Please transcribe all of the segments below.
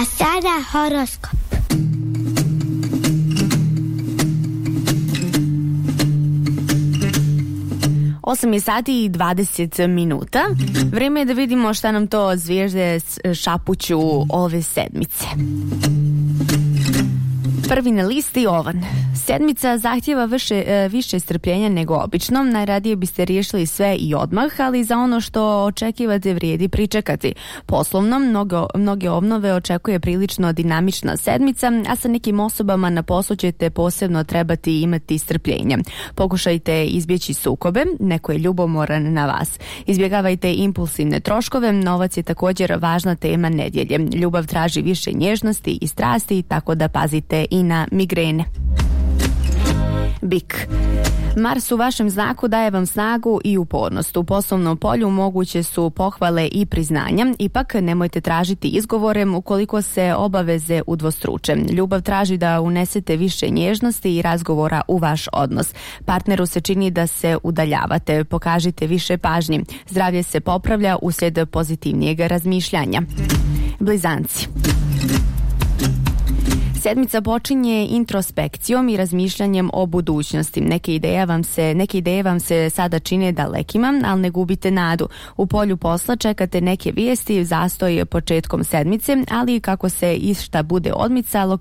A sada horoskop. Osam je sati i 20 minuta. Vrijeme je da vidimo šta nam to zvijezde šapuću ove sedmice. Prvi na listi Ovan. Sedmica zahtjeva više strpljenja nego obično. Najradije biste riješili sve i odmah, ali za ono što očekivate vrijedi pričekati. Poslovno, mnoge obnove očekuje prilično dinamična sedmica, a sa nekim osobama na poslu ćete posebno trebati imati strpljenja. Pokušajte izbjeći sukobe, neko je ljubomoran na vas. Izbjegavajte impulsivne troškove, novac je također važna tema nedjelje. Ljubav traži više nježnosti i strasti, tako da pazite i na migrene. Bik. Mars u vašem znaku daje vam snagu i upornost. U poslovnom polju moguće su pohvale i priznanja, ipak nemojte tražiti izgovore ukoliko se obaveze udvostruče. Ljubav traži da unesete više nježnosti i razgovora u vaš odnos. Partneru se čini da se udaljavate, pokažite više pažnje. Zdravlje se popravlja uslijed pozitivnijeg razmišljanja. Blizanci. Sedmica počinje introspekcijom i razmišljanjem o budućnosti. Neke ideje vam se sada čine dalekima, ali ne gubite nadu. U polju posla čekate neke vijesti, zastoj početkom sedmice, ali kako se ista bude odmicala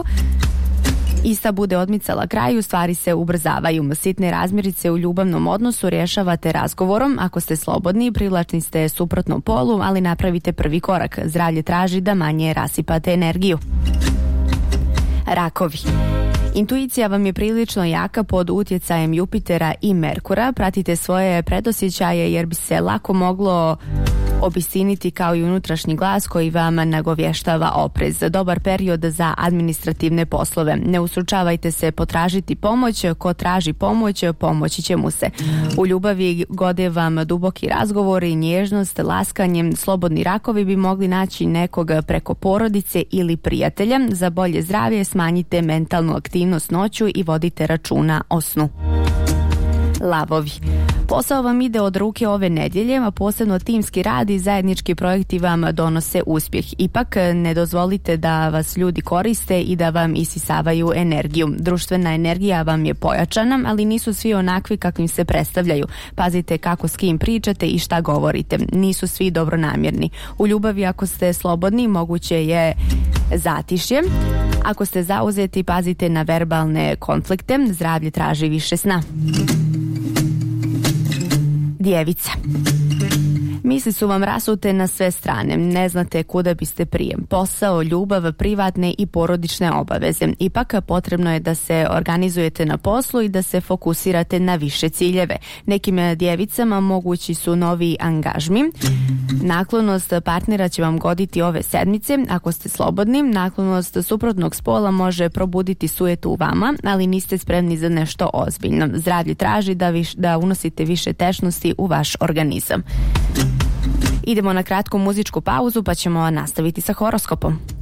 kraju, stvari se ubrzavaju. Sitne razmirice u ljubavnom odnosu rješavate razgovorom. Ako ste slobodni, privlačni ste suprotnom polu, ali napravite prvi korak. Zdravlje traži da manje rasipate energiju. Rakovi. Intuicija vam je prilično jaka pod utjecajem Jupitera i Merkura. Pratite svoje predosjećaje jer bi se lako moglo obistiniti kao i unutrašnji glas koji vam nagovještava oprez. Dobar period za administrativne poslove. Ne ustručavajte se potražiti pomoć. Ko traži pomoć, pomoći će mu se. U ljubavi gode vam duboki razgovori, nježnost, laskanjem. Slobodni rakovi bi mogli naći nekog preko porodice ili prijatelja. Za bolje zdravlje smanjite mentalnu aktivnost noću i vodite računa o snu. Lavovi. Posao vam ide od ruke ove nedjelje, a posebno timski rad i zajednički projekti vam donose uspjeh. Ipak ne dozvolite da vas ljudi koriste i da vam isisavaju energiju. Društvena energija vam je pojačana, ali nisu svi onakvi kakvim se predstavljaju. Pazite kako s kim pričate i šta govorite. Nisu svi dobronamjerni. U ljubavi ako ste slobodni, moguće je zatišje. Ako ste zauzeti, pazite na verbalne konflikte. Zdravlje traži više sna. Djevica. Misli su vam rasute na sve strane, ne znate kuda biste prije. Posao, ljubav, privatne i porodične obaveze. Ipak potrebno je da se organizujete na poslu i da se fokusirate na više ciljeve. Nekim djevicama mogući su novi angažmi. Naklonost partnera će vam goditi ove sedmice. Ako ste slobodni, naklonost suprotnog spola može probuditi sujetu u vama, ali niste spremni za nešto ozbiljno. Zdravlje traži da unosite više tečnosti u vaš organizam. Idemo na kratku muzičku pauzu pa ćemo nastaviti sa horoskopom.